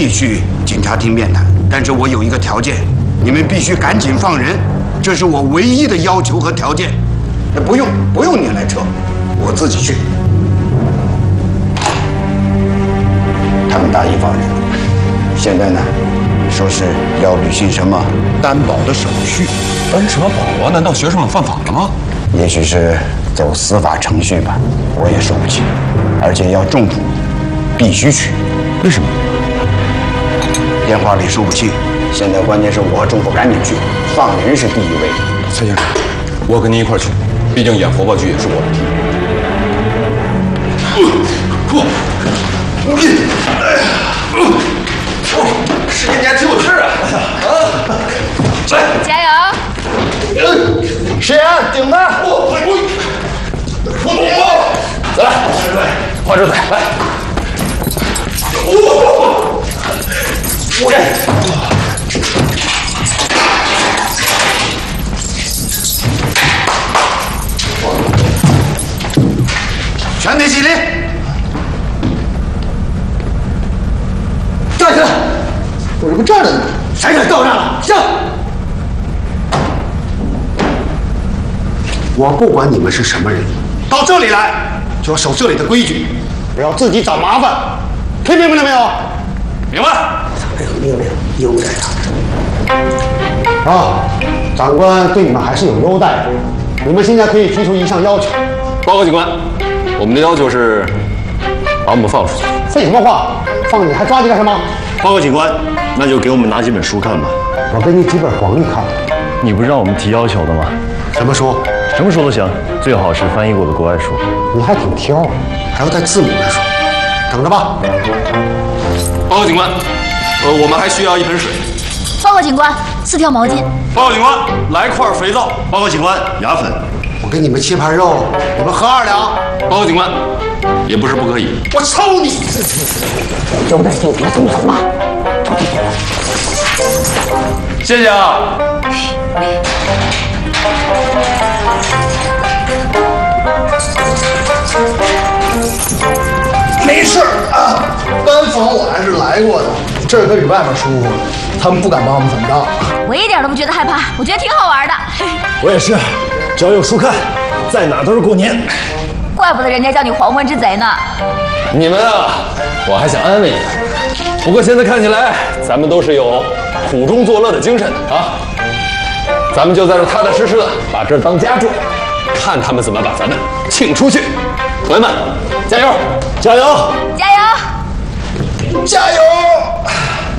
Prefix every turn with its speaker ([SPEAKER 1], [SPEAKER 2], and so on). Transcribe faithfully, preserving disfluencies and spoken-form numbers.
[SPEAKER 1] 去警察厅面谈，但是我有一个条件，你们必须赶紧放人，这是我唯一的要求和条件。那不用，不用你来撤，我自己去。他们答应放人，现在呢，说是要履行什么担保的手续。
[SPEAKER 2] 担什么保啊？难道学生们犯法了吗？
[SPEAKER 1] 也许是走司法程序吧，我也说不清。而且要重处，必须去。
[SPEAKER 2] 为什么？
[SPEAKER 1] 电话里说不清。现在关键是我和政府赶紧去，放人是第一位。
[SPEAKER 2] 蔡先生，我跟您一块儿去，毕竟演活报剧也是我的题。不，
[SPEAKER 3] 是你还挺有劲儿啊！啊，来，
[SPEAKER 4] 加油！
[SPEAKER 3] 谁呀？顶子！我我我我，再来，换这来，来。我我
[SPEAKER 1] 全体起立，
[SPEAKER 3] 站起来！我这不站着呢，谁敢到站了？上！
[SPEAKER 1] 我不管你们是什么人，到这里来就要守这里的规矩，不要自己找麻烦，听明白了没有？
[SPEAKER 3] 明白。
[SPEAKER 1] 哎呦，命令优待他。啊，长官对你们还是有优待的，你们现在可以提出一项要求。
[SPEAKER 2] 报告警官，我们的要求是把我们放出去。
[SPEAKER 1] 废什么话？放你还抓你干什么？
[SPEAKER 5] 报告警官，那就给我们拿几本书看吧。
[SPEAKER 1] 我给你几本黄历看。
[SPEAKER 5] 你不是让我们提要求的吗？
[SPEAKER 1] 什么书？
[SPEAKER 5] 什么书都行，最好是翻译过的国外书。
[SPEAKER 1] 你还挺挑，还要带字母的书。等着吧。
[SPEAKER 2] 报告警官，呃，我们还需要一盆水。
[SPEAKER 4] 报告警官，四条毛巾。
[SPEAKER 2] 报告警官，来块肥皂。
[SPEAKER 5] 报告警官，牙粉。
[SPEAKER 1] 我给你们切盘肉，你们合二两。
[SPEAKER 2] 报告警官，也不是不可以。
[SPEAKER 1] 我抽你！
[SPEAKER 4] 优待性别怎么了？
[SPEAKER 2] 谢谢啊。
[SPEAKER 3] 没事啊，单房我还是来过的，这儿可比外面舒服，他们不敢把我们怎么着。
[SPEAKER 4] 我一点都不觉得害怕，我觉得挺好玩的。
[SPEAKER 5] 我也是，只要有书看，在哪都是过年。
[SPEAKER 4] 怪不得人家叫你黄昏之贼呢。
[SPEAKER 2] 你们啊，我还想安慰你们，不过现在看起来，咱们都是有苦中作乐的精神啊。咱们就在这踏踏实实的把这儿当家住，看他们怎么把咱们请出去。同学们，加油！
[SPEAKER 5] 加油！
[SPEAKER 4] 加油！
[SPEAKER 3] 加油！